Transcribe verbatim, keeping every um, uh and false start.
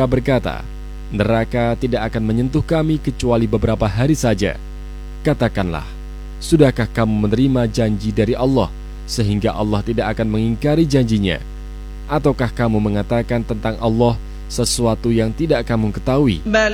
berkata, neraka tidak akan menyentuh kami kecuali beberapa hari saja. Katakanlah, sudahkah kamu menerima janji dari Allah sehingga Allah tidak akan mengingkari janjinya? Ataukah kamu mengatakan tentang Allah sesuatu yang tidak kamu ketahui?